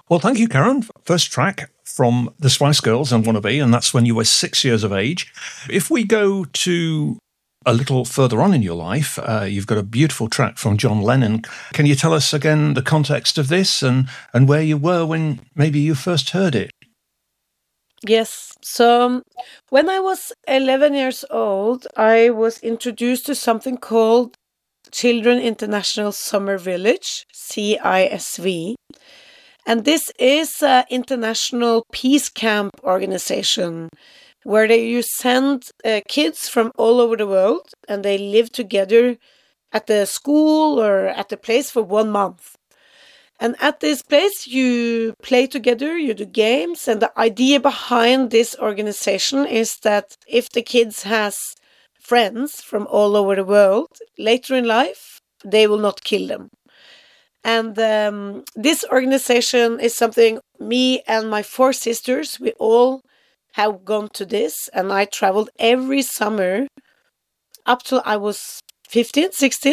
Well, thank you, Karen. First track from the Spice Girls and Wannabe, and that's when you were 6 years of age. If we go to a little further on in your life, you've got a beautiful track from John Lennon. Can you tell us again the context of this and where you were when maybe you first heard it? Yes. So when I was 11 years old, I was introduced to something called Children International Summer Village, CISV. And this is an international peace camp organization where you send kids from all over the world and they live together at the school or at the place for 1 month. And at this place, you play together, you do games, and the idea behind this organization is that if the kids has friends from all over the world, later in life, they will not kill them. And this organization is something me and my 4 sisters, we all have gone to this, and I traveled every summer up till I was 15, 16,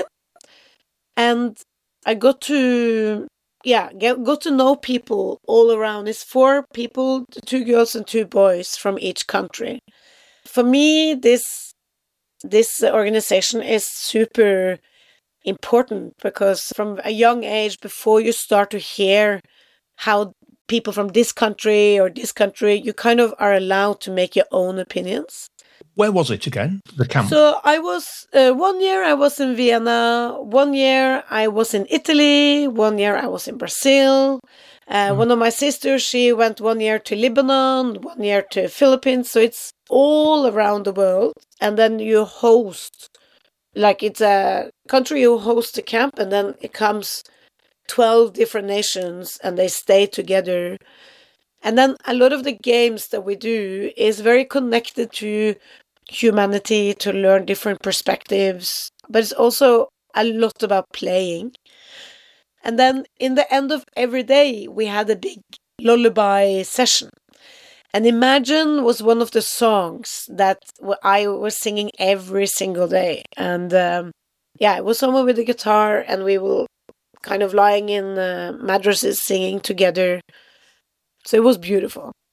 and I got to know people all around. It's 4 people, 2 girls and 2 boys from each country. For me, this organization is super important because from a young age, before you start to hear how people from this country or this country, you kind of are allowed to make your own opinions. Where was it again, the camp? So I was, 1 year I was in Vienna, 1 year I was in Italy, 1 year I was in Brazil. One of my sisters, she went 1 year to Lebanon, 1 year to Philippines. So it's all around the world. And then you host, like it's a country you host a camp, and then it comes 12 different nations and they stay together. And then a lot of the games that we do is very connected to humanity, to learn different perspectives, but it's also a lot about playing. And then in the end of every day, we had a big lullaby session. And Imagine was one of the songs that I was singing every single day. And it was someone with a guitar, and we were kind of lying in mattresses singing together. So it was beautiful.